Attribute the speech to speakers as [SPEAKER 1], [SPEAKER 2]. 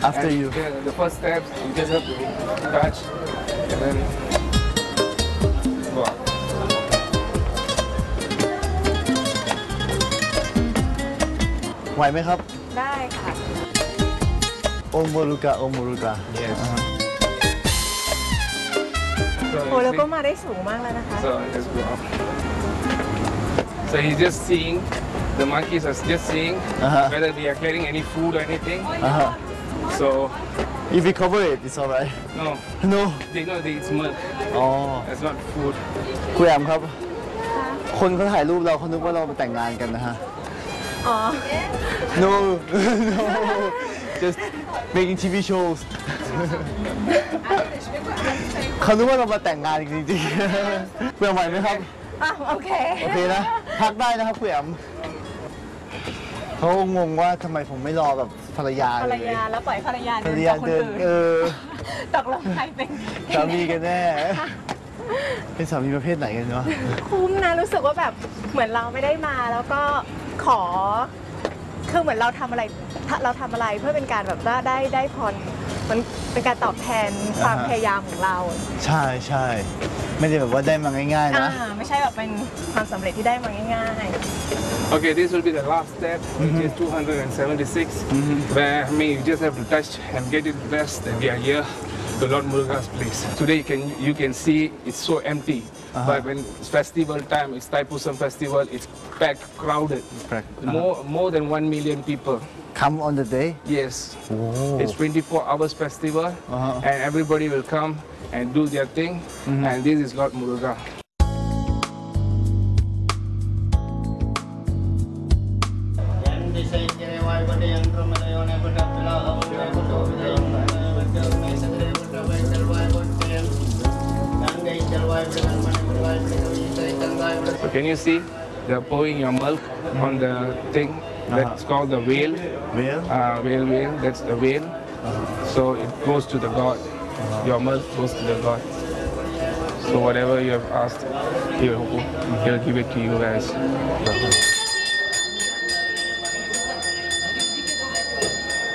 [SPEAKER 1] After you.
[SPEAKER 2] The first step, you just have to touch and then go up.
[SPEAKER 1] ไหวไหมครับ
[SPEAKER 3] ได้ค่ะ
[SPEAKER 1] โอโมรุกะโอโมรุกะ
[SPEAKER 2] Yes.
[SPEAKER 3] โอ้แล้วก็มาได้สูงมากแล้วนะคะ
[SPEAKER 2] So let's go up. So he's just seeing, the monkeys are just seeing whether they are carrying any food or anything. So
[SPEAKER 1] If we cover it it's alright
[SPEAKER 2] no,
[SPEAKER 1] No
[SPEAKER 2] they know that it's milk.
[SPEAKER 1] อ๋อ
[SPEAKER 2] It's not food.
[SPEAKER 1] คุณแอมครับ คนเขาถ่ายรูปเราเขานึกว่าเราแต่งงานกันนะฮะ
[SPEAKER 3] อ๋อ
[SPEAKER 1] No No Just making TV shows เขานึกว่าเรามาแต่งงานจริงๆคุณแอมไหวไหมครับ
[SPEAKER 3] โอเค
[SPEAKER 1] โอเคนะ พักได้นะครับคุณแอมเขางงว่าทำไมผมไม่รอแบบภรรยา
[SPEAKER 3] ภร
[SPEAKER 1] เล
[SPEAKER 3] ร
[SPEAKER 1] ย
[SPEAKER 3] ยาแล้วปล่อยภรรยา
[SPEAKER 1] ภร
[SPEAKER 3] เดิ
[SPEAKER 1] ร
[SPEAKER 3] น
[SPEAKER 1] ยา
[SPEAKER 3] กับคน
[SPEAKER 1] เดิน
[SPEAKER 3] อื่นตกลงใครเป็น
[SPEAKER 1] สามีกันแน่ เป็นสามีประเภทไหนกันวะ
[SPEAKER 3] คุ้มนะรู้สึกว่าแบบเหมือนเราไม่ได้มาแล้วก็ขอคือเหมือนเราทำอะไรเพื่อเป็นการแบบว่าได้พรมันเป็นการตอบแทนความพยายามของเรา
[SPEAKER 1] ใช่ใช่ไม่ได้แบบว่าได้มาง่ายๆนะ
[SPEAKER 3] ไม่ใช่แบบเป็นความสำเร็จที่ได้มาง่าย
[SPEAKER 2] Okay, this will be the last step, which is 276, where I mean you just have to touch and get it blessed that we are here to Lord Muruga's place. Today you can see it's so empty, but when it's festival time, it's Thaipusam festival, it's packed, crowded. More than 1 million people.
[SPEAKER 1] Come on the day
[SPEAKER 2] Yes.
[SPEAKER 1] Oh.
[SPEAKER 2] It's 24 hours festival, and everybody will come and do their thing, and this is Lord Muruga. So can you see they're pouring your milk on the thing that's called the whale?
[SPEAKER 1] Whale?
[SPEAKER 2] Whale, that's the whale. So it goes to the god. Your milk goes to the god. So whatever you have asked, he'll give it to you guys.